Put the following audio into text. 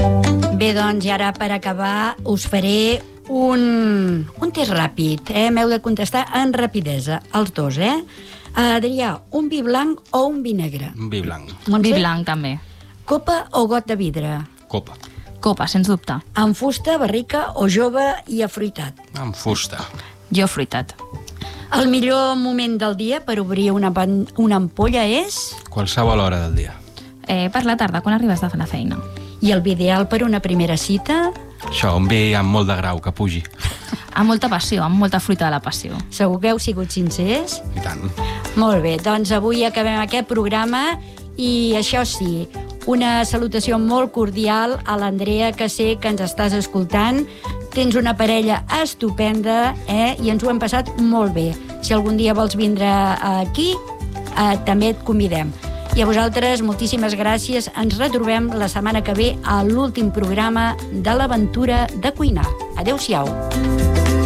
Bé, doncs, i ara per acabar us faré un test ràpid. M'heu de contestar en rapidesa, els dos, Adrià, un vi blanc o un vi negre? Un vi blanc. Vi blanc, també. Copa o got de vidre? Copa. Copa, sens dubte. Amb fusta, barrica o jove i afruitat? Amb fusta. Jo fruitat. El millor moment del dia per obrir una ampolla és? Qualsevol hora del dia. Per la tarda, quan arribes de la feina. I el vi ideal per una primera cita? Això, un vi amb molt de grau, que pugi. Amb molta passió, amb molta fruita de la passió. Segur que heu sigut sincers? I tant. Molt bé, doncs avui acabem aquest programa i això sí, una salutació molt cordial a l'Andrea, que sé que ens estàs escoltant. Tens una parella estupenda, i ens ho hem passat molt bé. Si algun dia vols vindre aquí, també et convidem. I a vosaltres, moltíssimes gràcies. Ens retrobem la setmana que ve a l'últim programa de l'aventura de cuinar. Adéu-siau.